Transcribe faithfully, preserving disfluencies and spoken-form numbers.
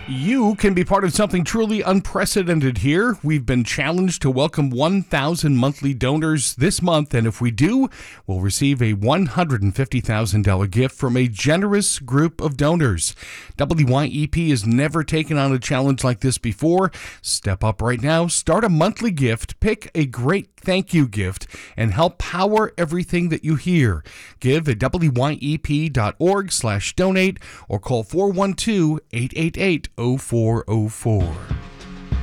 You can be part of something truly unprecedented here. We've been challenged to welcome one thousand monthly donors this month, and if we do, we'll receive a one hundred fifty thousand dollars gift from a generous group of donors. W Y E P has never taken on a challenge like this before. Step up right now, start a monthly gift, pick a great thank you gift, and help power everything that you hear. Give at W Y E P dot org slash donate or call four one two, eight eight eight, oh four oh four.